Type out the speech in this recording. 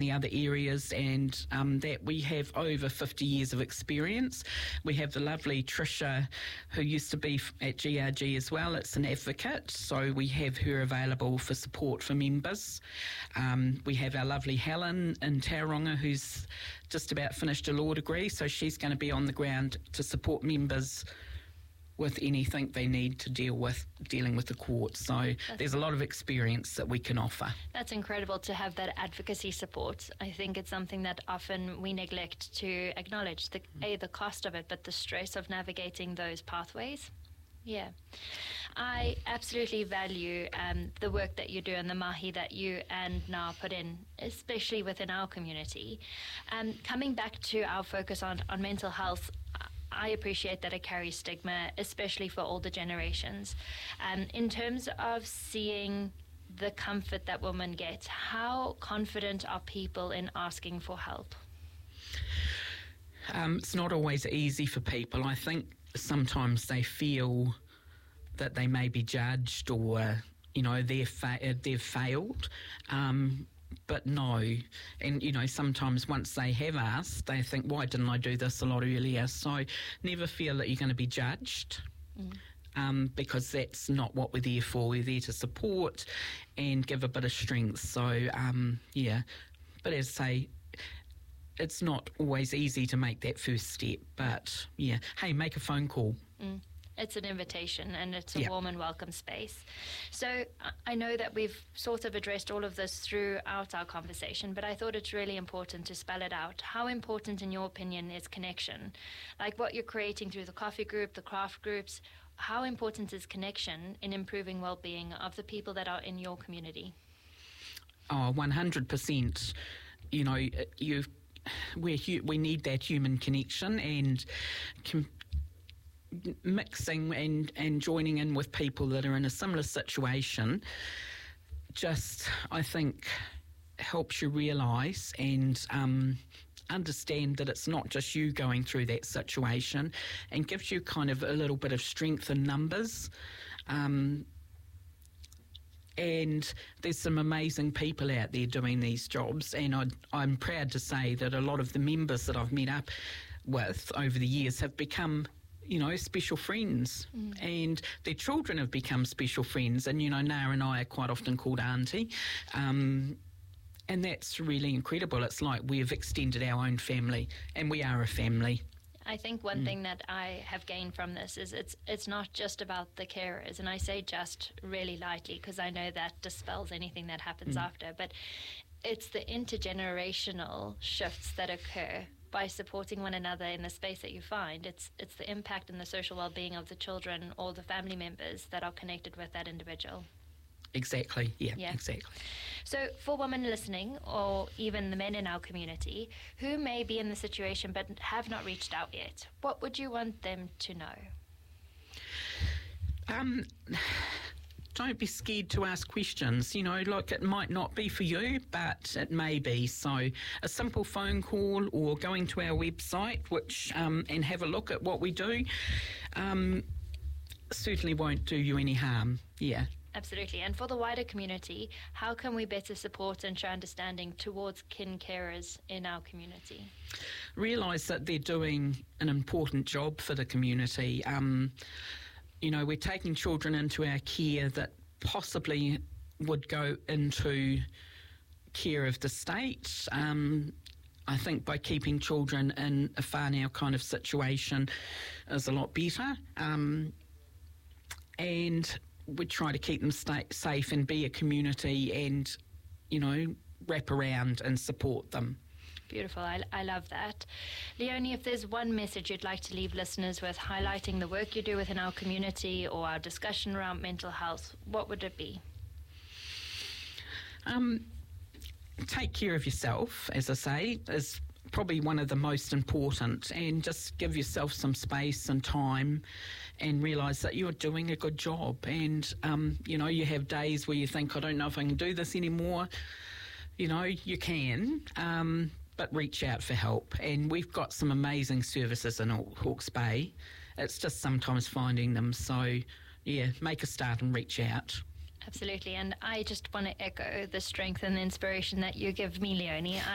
many other areas, and that we have over 50 years of experience. We have the lovely Tricia, who used to be at GRG as well. It's an advocate, so we have her available for support for members. We have our lovely Helen in Tauranga, who's just about finished a law degree, so she's going to be on the ground to support members with anything they need to dealing with the court. So there's a lot of experience that we can offer. That's incredible to have that advocacy support. I think it's something that often we neglect to acknowledge, the cost of it, but the stress of navigating those pathways. Yeah. I absolutely value the work that you do and the mahi that you and Ngā put in, especially within our community. Coming back to our focus on mental health, I appreciate that it carries stigma, especially for older generations. In terms of seeing the comfort that women get, how confident are people in asking for help? It's not always easy for people. I think sometimes they feel that they may be judged or, they've failed. But no, and sometimes once they have asked, they think, why didn't I do this a lot earlier? So never feel that you're going to be judged, because that's not what we're there for. We're there to support and give a bit of strength. So but as I say, it's not always easy to make that first step, but hey, make a phone call. It's an invitation, and it's a warm and welcome space. So I know that we've sort of addressed all of this throughout our conversation, but I thought it's really important to spell it out. How important, in your opinion, is connection? Like what you're creating through the coffee group, the craft groups, how important is connection in improving well-being of the people that are in your community? Oh, 100%. We need that human connection, and mixing and joining in with people that are in a similar situation just, I think, helps you realise and understand that it's not just you going through that situation, and gives you kind of a little bit of strength in numbers. And there's some amazing people out there doing these jobs, and I'm proud to say that a lot of the members that I've met up with over the years have become special friends, and their children have become special friends. And, Nara and I are quite often called auntie, and that's really incredible. It's like we've extended our own family, and we are a family. I think one thing that I have gained from this is it's not just about the carers, and I say just really lightly because I know that dispels anything that happens after, but it's the intergenerational shifts that occur by supporting one another in the space that you find. It's the impact and the social well-being of the children or the family members that are connected with that individual. Exactly, yeah, exactly. So for women listening, or even the men in our community who may be in the situation but have not reached out yet, what would you want them to know? Don't be scared to ask questions. Like it might not be for you, but it may be. So a simple phone call or going to our website, which and have a look at what we do, certainly won't do you any harm. Yeah. Absolutely. And for the wider community, how can we better support and show understanding towards kin carers in our community? Realise that they're doing an important job for the community. We're taking children into our care that possibly would go into care of the state. I think by keeping children in a whānau kind of situation is a lot better. And we try to keep them safe and be a community and, wrap around and support them. Beautiful. I love that. Leonie, if there's one message you'd like to leave listeners with highlighting the work you do within our community or our discussion around mental health, what would it be? Take care of yourself, as I say, is probably one of the most important, and just give yourself some space and time and realise that you're doing a good job. And, you have days where you think, I don't know if I can do this anymore. You can, but reach out for help. And we've got some amazing services in Hawke's Bay. It's just sometimes finding them. So, make a start and reach out. Absolutely. And I just want to echo the strength and the inspiration that you give me, Leonie.